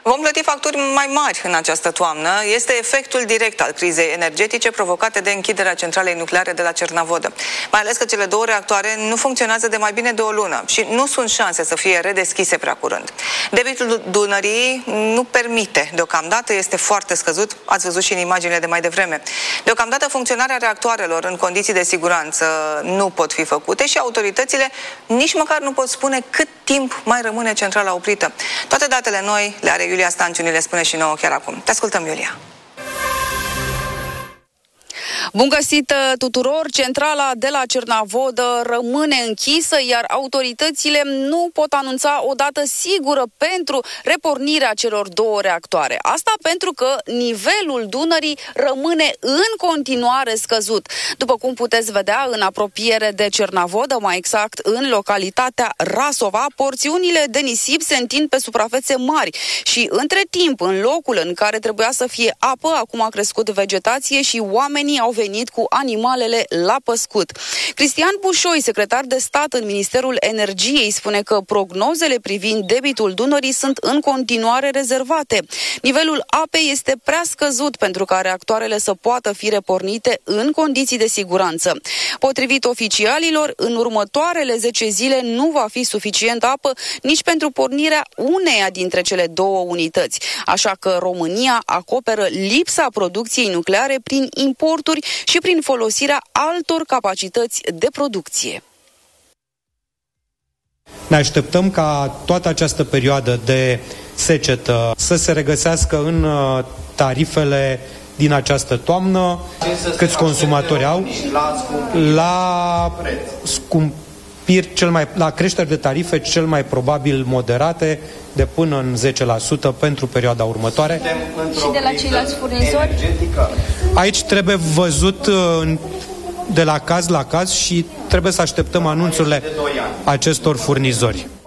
Vom plăti facturi mai mari în această toamnă. Este efectul direct al crizei energetice provocate de închiderea centralei nucleare de la Cernavodă. Mai ales că cele două reactoare nu funcționează de mai bine de o lună și nu sunt șanse să fie redeschise prea curând. Debitul Dunării nu permite. Deocamdată este foarte scăzut, ați văzut și în imaginile de mai devreme. Deocamdată funcționarea reactoarelor în condiții de siguranță nu pot fi făcute și autoritățile nici măcar nu pot spune cât timp mai rămâne centrala oprită. Toate datele noi le are Iulia Stanciu, ni le spune și nouă chiar acum. Te ascultăm, Iulia. Bun găsit tuturor! Centrala de la Cernavodă rămâne închisă, iar autoritățile nu pot anunța o dată sigură pentru repornirea celor două reactoare. Asta pentru că nivelul Dunării rămâne în continuare scăzut. După cum puteți vedea, în apropiere de Cernavodă, mai exact în localitatea Rasova, porțiunile de nisip se întind pe suprafețe mari și între timp, în locul în care trebuia să fie apă, acum a crescut vegetație și oamenii au venit cu animalele la păscut. Cristian Bușoi, secretar de stat în Ministerul Energiei, spune că prognozele privind debitul Dunării sunt în continuare rezervate. Nivelul apei este prea scăzut pentru ca reactoarele să poată fi repornite în condiții de siguranță. Potrivit oficialilor, în următoarele 10 zile nu va fi suficient apă nici pentru pornirea uneia dintre cele două unități. Așa că România acoperă lipsa producției nucleare prin importuri și prin folosirea altor capacități de producție. Ne așteptăm ca toată această perioadă de secetă să se regăsească în tarifele din această toamnă, câți consumatori au, la creșteri de tarife cel mai probabil moderate, de până în 10% pentru perioada următoare. Și de la ceilalți furnizori? Aici trebuie văzut de la caz la caz și trebuie să așteptăm anunțurile acestor furnizori.